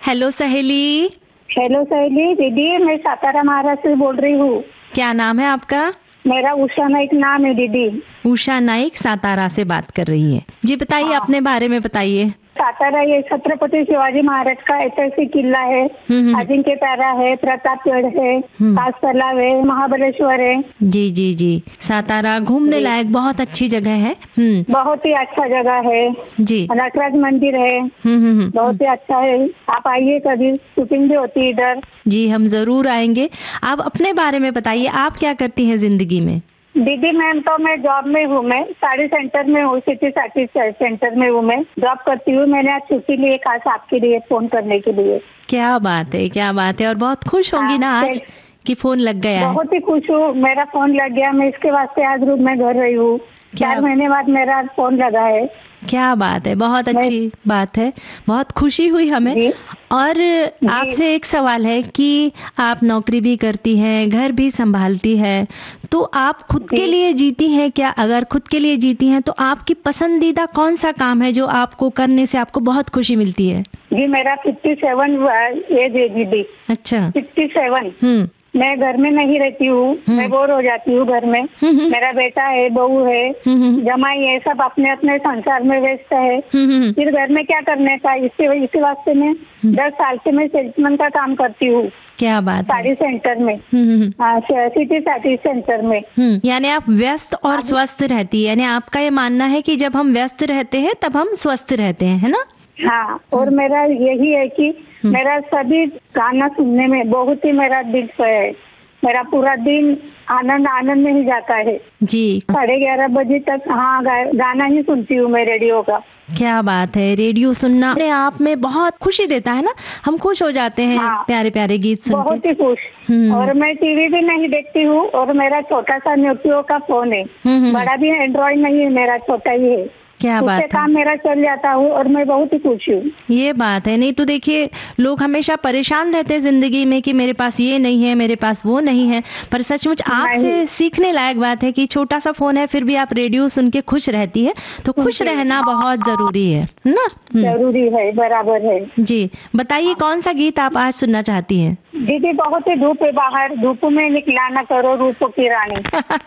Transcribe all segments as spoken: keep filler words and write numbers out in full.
Hello सहेली। Hello सहेली दीदी, मैं सातारा महाराष्ट्र से बोल रही हूँ। क्या नाम है आपका? मेरा उषा नाइक नाम है दीदी। उषा नाइक सातारा से बात कर रही है जी। बताइए, हाँ। अपने बारे में बताइए। सातारा ये छत्रपति शिवाजी महाराज का ऐतिहासिक किला है, अजिंक्य तारा है, प्रतापगढ़ है, कास तालाब है, महाबलेश्वर है। जी जी जी, सातारा घूमने लायक बहुत अच्छी जगह है। हम्म, बहुत ही अच्छा जगह है जी। नटराज मंदिर है, हम्म हम्म हम्म, बहुत ही अच्छा है। आप आइए, कभी शूटिंग भी होती है इधर। जी, हम जरूर आएंगे। आप अपने बारे में बताइए, आप क्या करती हैं जिंदगी में? दीदी मैम, तो मैं जॉब में हूँ, मैं साड़ी सेंटर में हूँ, सिटी साड़ी सेंटर में हूँ, मैं जॉब करती हूँ। मैंने आज छुट्टी लिए खास आपके लिए फोन करने के लिए। क्या बात है, क्या बात है। और बहुत खुश होंगी ना आज कि फोन लग गया है? बहुत ही खुश हूँ, मेरा फोन लग गया। मैं इसके वास्ते आज रूम में घर रही हूँ। चार महीने बाद मेरा फोन लगा है। क्या बात है, बहुत अच्छी बात है, बहुत खुशी हुई हमें। और आपसे एक सवाल है कि आप नौकरी भी करती हैं, घर भी संभालती हैं, तो आप खुद के लिए जीती हैं क्या? अगर खुद के लिए जीती हैं तो आपकी पसंदीदा कौन सा काम है जो आपको करने से आपको बहुत खुशी मिलती है? जी, मेरा फिफ्टी सेवन एज है दीदी। अच्छा, फिफ्टी सेवन। हम्म, मैं घर में नहीं रहती हूँ, मैं बोर हो जाती हूँ घर में। मेरा बेटा है, बहू है, जमाई है, सब अपने अपने संसार में व्यस्त है। फिर घर में क्या करने का, इसी इसी वास्ते में दस साल से मैं सेल्समैन का काम करती हूँ। क्या बात है। साड़ी सेंटर में, हाँ, सिटी साड़ी सेंटर में। यानी आप व्यस्त और स्वस्थ रहती है, यानी आपका ये मानना है कि जब हम व्यस्त रहते हैं तब हम स्वस्थ रहते हैं, है ना? हाँ, और मेरा यही है कि मेरा सभी गाना सुनने में बहुत ही मेरा दिल है। मेरा पूरा दिन आनंद आनंद में ही जाता है जी। साढ़े ग्यारह बजे तक। हाँ, गा, गाना ही सुनती हूँ मैं रेडियो का। क्या बात है, रेडियो सुनना अपने आप में बहुत खुशी देता है ना, हम खुश हो जाते हैं। हाँ, प्यारे प्यारे गीत सुन के बहुत ही खुश। और मैं टीवी भी नहीं देखती हूँ, और मेरा छोटा सा नोकियो का फोन है, बड़ा भी एंड्रॉइड नहीं है, मेरा छोटा ही है। क्या बात है, काम मेरा चल जाता हूँ और मैं बहुत ही खुश हूँ। ये बात है। नहीं तो देखिए, लोग हमेशा परेशान रहते हैं जिंदगी में कि मेरे पास ये नहीं है, मेरे पास वो नहीं है, पर सचमुच आपसे सीखने लायक बात है कि छोटा सा फोन है फिर भी आप रेडियो सुन के खुश रहती है। तो खुश रहना बहुत जरूरी है ना? जरूरी है, बराबर है जी। बताइए, कौन सा गीत आप आज सुनना चाहती हैं? दीदी, बहुत ही धूप है बाहर, धूप में निकला न करो रूप की रानी।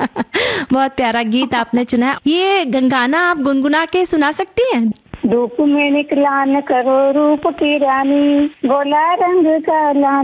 बहुत प्यारा गीत आपने चुना है। ये गाना आप गुनगुना के सुना सकती हैं? धूप में निकला न करो रूप की रानी, गोला रंग का